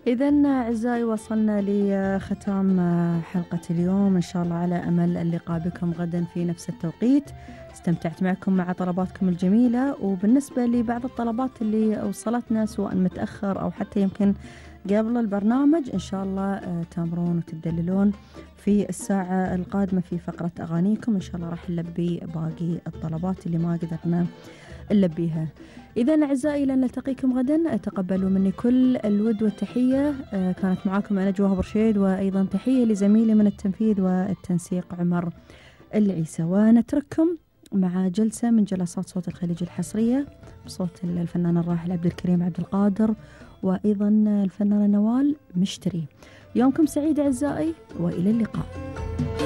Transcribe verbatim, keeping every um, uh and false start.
إذن أعزائي وصلنا لختام حلقة اليوم، إن شاء الله على أمل اللقاء بكم غدا في نفس التوقيت. استمتعت معكم مع طلباتكم الجميلة، وبالنسبة لبعض الطلبات اللي وصلتنا سواء متأخر أو حتى يمكن قبل البرنامج، إن شاء الله تامرون وتدللون في الساعة القادمة في فقرة أغانيكم. إن شاء الله راح نلبي باقي الطلبات اللي ما قدرنا نلبيها. إذن أعزائي لن نلتقيكم غدا، تقبلوا مني كل الود والتحية. كانت معاكم أنا جوهر برشيد، وأيضا تحية لزميلي من التنفيذ والتنسيق عمر العيسى. ونترككم مع جلسة من جلسات صوت الخليج الحصرية بصوت الفنان الراحل عبد الكريم عبد القادر، وأيضا الفنانة نوال مشتري. يومكم سعيد أعزائي، وإلى اللقاء.